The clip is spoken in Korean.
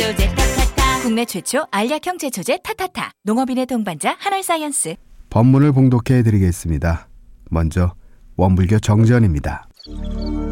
제초제 타타타. 국내 최초 알약형 제초제 타타타. 농업인의 동반자 한올사이언스. 법문을 봉독해 드리겠습니다. 먼저 원불교 정전입니다.